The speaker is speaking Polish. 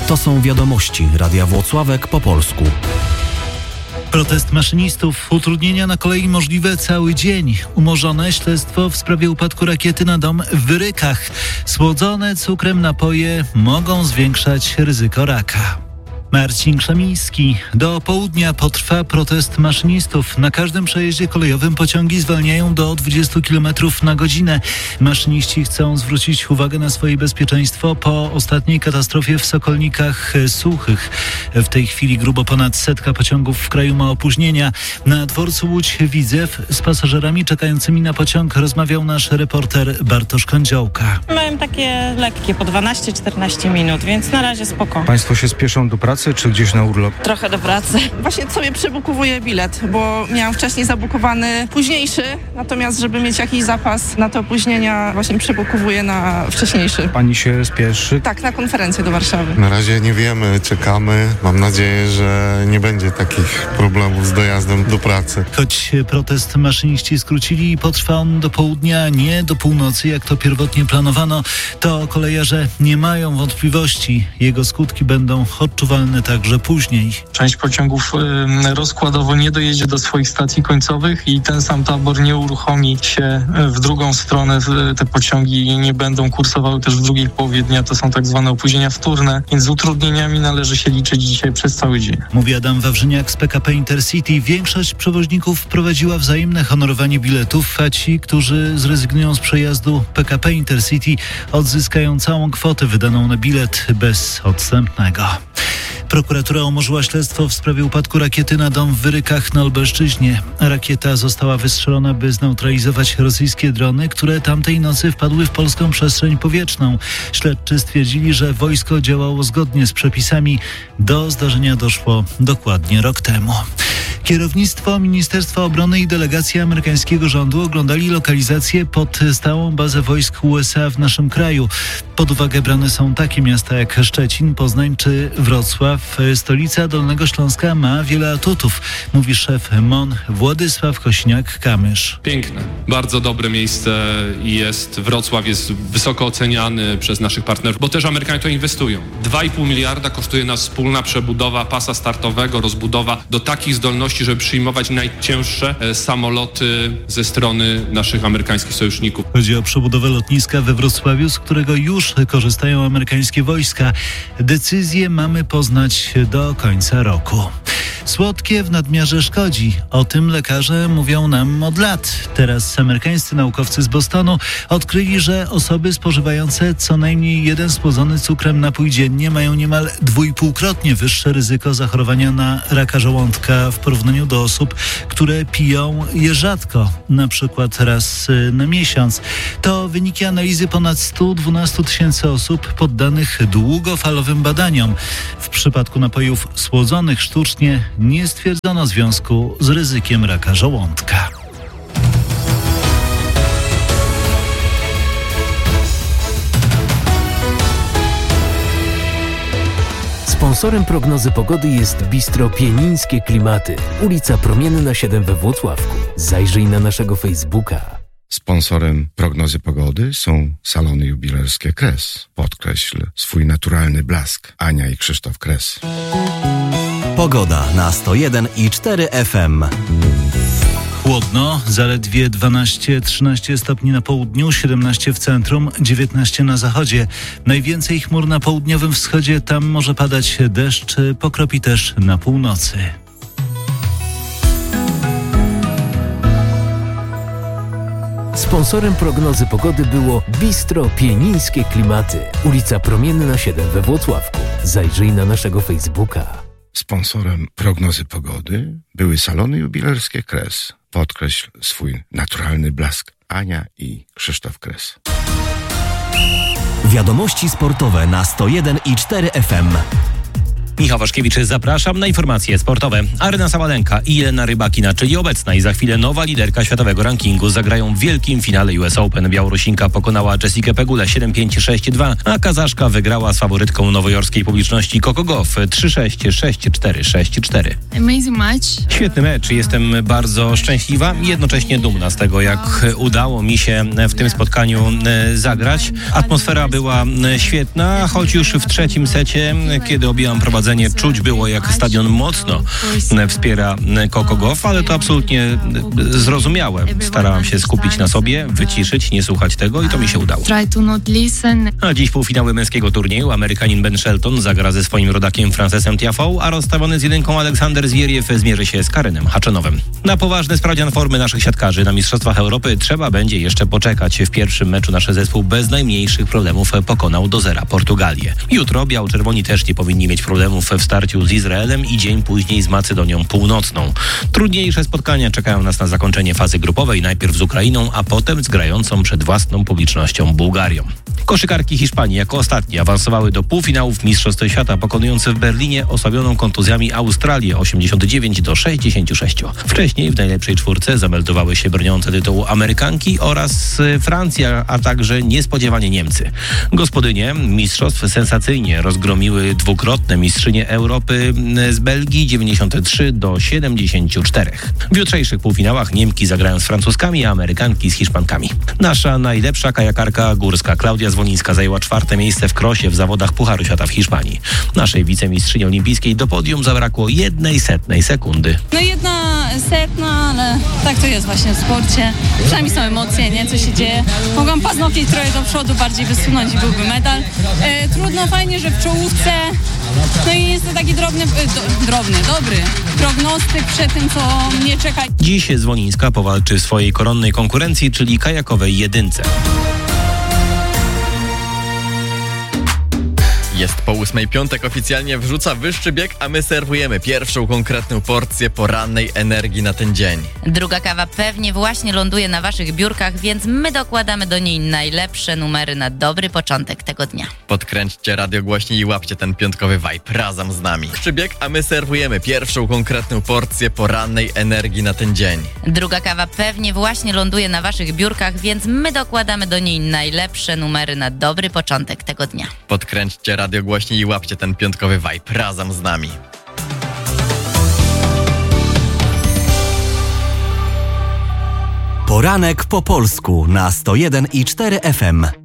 To są wiadomości Radia Włocławek po polsku. Protest maszynistów, utrudnienia na kolei możliwe cały dzień. Umorzone śledztwo w sprawie upadku rakiety na dom w Wyrykach. Słodzone cukrem napoje mogą zwiększać ryzyko raka. Marcin Krzemiński. Do południa potrwa protest maszynistów. Na każdym przejeździe kolejowym pociągi zwalniają do 20 km na godzinę. Maszyniści chcą zwrócić uwagę na swoje bezpieczeństwo po ostatniej katastrofie w Sokolnikach Suchych. W tej chwili grubo ponad 100 pociągów w kraju ma opóźnienia. Na dworcu Łódź-Widzew z pasażerami czekającymi na pociąg rozmawiał nasz reporter Bartosz Kądziołka. Miałem takie lekkie, po 12-14 minut, więc na razie spoko. Państwo się spieszą do pracy czy gdzieś na urlop? Trochę do pracy. Właśnie sobie przebukowuję bilet, bo miałam wcześniej zabukowany późniejszy, natomiast żeby mieć jakiś zapas na te opóźnienia, właśnie przebukowuję na wcześniejszy. Pani się spieszy? Tak, na konferencję do Warszawy. Na razie nie wiemy, czekamy. Mam nadzieję, że nie będzie takich problemów z dojazdem do pracy. Choć protest maszyniści skrócili i potrwa on do południa, nie do północy, jak to pierwotnie planowano, to kolejarze nie mają wątpliwości. Jego skutki będą odczuwalne także później. Część pociągów rozkładowo nie dojedzie do swoich stacji końcowych i ten sam tabor nie uruchomi się w drugą stronę. Te pociągi nie będą kursowały też w drugiej połowie dnia. To są tak zwane opóźnienia wtórne, więc z utrudnieniami należy się liczyć dzisiaj przez cały dzień. Mówi Adam Wawrzyniak z PKP Intercity. Większość przewoźników wprowadziła wzajemne honorowanie biletów, a ci, którzy zrezygnują z przejazdu PKP Intercity, odzyskają całą kwotę wydaną na bilet bez odstępnego. Prokuratura umorzyła śledztwo w sprawie upadku rakiety na dom w Wyrykach na Lubelszczyźnie. Rakieta została wystrzelona, by zneutralizować rosyjskie drony, które tamtej nocy wpadły w polską przestrzeń powietrzną. Śledczy stwierdzili, że wojsko działało zgodnie z przepisami. Do zdarzenia doszło dokładnie rok temu. Kierownictwo Ministerstwa Obrony i delegacja amerykańskiego rządu oglądali lokalizację pod stałą bazę wojsk USA w naszym kraju. Pod uwagę brane są takie miasta jak Szczecin, Poznań czy Wrocław. Stolica Dolnego Śląska ma wiele atutów, mówi szef MON Władysław Kośniak-Kamysz. Piękne, bardzo dobre miejsce jest. Wrocław jest wysoko oceniany przez naszych partnerów, bo też Amerykanie to inwestują. 2,5 miliarda kosztuje nas wspólna przebudowa pasa startowego, rozbudowa do takich zdolności, żeby przyjmować najcięższe samoloty ze strony naszych amerykańskich sojuszników. Chodzi o przebudowę lotniska we Wrocławiu, z którego już korzystają amerykańskie wojska. Decyzję mamy poznać do końca roku. Słodkie w nadmiarze szkodzi. O tym lekarze mówią nam od lat. Teraz amerykańscy naukowcy z Bostonu odkryli, że osoby spożywające co najmniej jeden słodzony cukrem napój dziennie mają niemal 2,5-krotnie wyższe ryzyko zachorowania na raka żołądka w porównaniu do osób, które piją je rzadko, na przykład raz na miesiąc. To wyniki analizy ponad 112 tysięcy osób poddanych długofalowym badaniom. W przypadku napojów słodzonych sztucznie nie stwierdzono związku z ryzykiem raka żołądka. Sponsorem prognozy pogody jest Bistro Pienińskie Klimaty, ulica Promienna 7 we Włocławku. Zajrzyj na naszego Facebooka. Sponsorem prognozy pogody są salony jubilerskie Kres. Podkreśl swój naturalny blask. Ania i Krzysztof Kres. Pogoda na 101,4 FM. Chłodno, zaledwie 12-13 stopni na południu, 17 w centrum, 19 na zachodzie. Najwięcej chmur na południowym wschodzie, tam może padać deszcz, pokropi też na północy. Sponsorem prognozy pogody było Bistro Pienińskie Klimaty, ulica Promienna 7 we Włocławku. Zajrzyj na naszego Facebooka. Sponsorem prognozy pogody były salony jubilerskie Kres. Podkreśl swój naturalny blask. Ania i Krzysztof Kres. Wiadomości sportowe na 101,4 FM. Michał Waszkiewicz, zapraszam na informacje sportowe. Aryna Sabalenka i Jelena Rybakina, czyli obecna i za chwilę nowa liderka światowego rankingu, zagrają w wielkim finale US Open. Białorusinka pokonała Jessicę Pegulę 7-5, 6-2, a Kazaszka wygrała z faworytką nowojorskiej publiczności Coco Gauff 3-6, 6-4, 6-4. Amazing match. Świetny mecz. Jestem bardzo szczęśliwa i jednocześnie dumna z tego, jak udało mi się w tym spotkaniu zagrać. Atmosfera była świetna, choć już w trzecim secie, kiedy objęłam prowadzenie, czuć było, jak stadion mocno wspiera Coco Gauff, ale to absolutnie zrozumiałe. Starałam się skupić na sobie, wyciszyć, nie słuchać tego i to mi się udało. A dziś półfinały męskiego turnieju. Amerykanin Ben Shelton zagra ze swoim rodakiem Francesem Tiafoe, a rozstawiony z jedynką Aleksander Zwieriew zmierzy się z Karenem Haczenowem. Na poważny sprawdzian formy naszych siatkarzy na Mistrzostwach Europy trzeba będzie jeszcze poczekać. W pierwszym meczu nasz zespół bez najmniejszych problemów pokonał do 0 Portugalię. Jutro biało-czerwoni też nie powinni mieć problemów w starciu z Izraelem i dzień później z Macedonią Północną. Trudniejsze spotkania czekają nas na zakończenie fazy grupowej, najpierw z Ukrainą, a potem z grającą przed własną publicznością Bułgarią. Koszykarki Hiszpanii jako ostatnie awansowały do półfinałów Mistrzostw Świata, pokonując w Berlinie osłabioną kontuzjami Australię 89-66. Wcześniej w najlepszej czwórce zameldowały się broniące tytułu Amerykanki oraz Francja, a także niespodziewanie Niemcy. Gospodynie mistrzostw sensacyjnie rozgromiły dwukrotne mistrzynie Europy z Belgii 93-74. W jutrzejszych półfinałach Niemki zagrają z Francuzkami, a Amerykanki z Hiszpankami. Nasza najlepsza kajakarka górska Klaudia Zwolińska zajęła 4. miejsce w krosie w zawodach Pucharu Świata w Hiszpanii. Naszej wicemistrzyni olimpijskiej do podium zabrakło 0,01 sekundy. No 0,01, ale tak to jest właśnie w sporcie. Przynajmniej są emocje, nie? Co się dzieje. Mogłam paznokcieć trochę do przodu, bardziej wysunąć i byłby medal. Trudno, fajnie, że w czołówce. No i jest to taki dobry prognostyk przed tym, co mnie czeka. Dziś Zwolińska powalczy w swojej koronnej konkurencji, czyli kajakowej jedynce. Jest po 8:00, piątek oficjalnie wrzuca wyższy bieg, a my serwujemy pierwszą konkretną porcję porannej energii na ten dzień. Druga kawa pewnie właśnie ląduje na waszych biurkach, więc my dokładamy do niej najlepsze numery na dobry początek tego dnia. Podkręćcie radio głośniej i łapcie ten piątkowy vibe razem z nami. Wyższy bieg, a my serwujemy pierwszą konkretną porcję porannej energii na ten dzień. Druga kawa pewnie właśnie ląduje na waszych biurkach, więc my dokładamy do niej najlepsze numery na dobry początek tego dnia. Podkręćcie radio głośniej i łapcie ten piątkowy vibe razem z nami. Poranek po polsku na 101,4 FM.